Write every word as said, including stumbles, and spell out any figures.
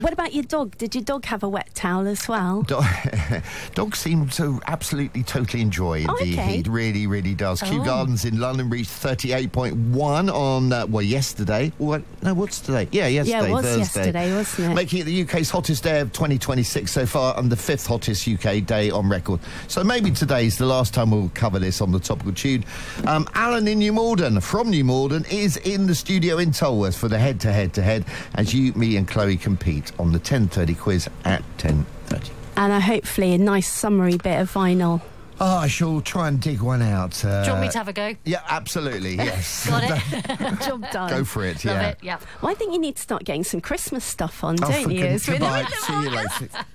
What about your dog? Did your dog have a wet towel as well? Dog, dog seemed to absolutely, totally enjoy Oh, the okay. heat. Really, really does. Kew Oh. Gardens in London reached thirty-eight point one on, uh, well, yesterday. What? No, what's today? Yeah, yesterday, Yeah, it was Thursday. yesterday, wasn't it? Making it the U K's hottest day of twenty twenty-six so far and the fifth hottest U K day on record. So maybe today's the last time we'll cover this on the Topical Tune. Um, Alan in New Malden, from New Malden, is in the studio in Tolworth for the head-to-head-to-head as you, me and Chloe compete on the ten thirty quiz at ten thirty. And uh, hopefully a nice summery bit of vinyl. Oh, I shall try and dig one out. Uh, Do you want me to have a go? Yeah, absolutely, yes. Got it. Job done. Go for it, Love yeah. it, yeah. Well, I think you need to start getting some Christmas stuff on, Oh, don't for you? goodness, It's really- goodbye. See you later.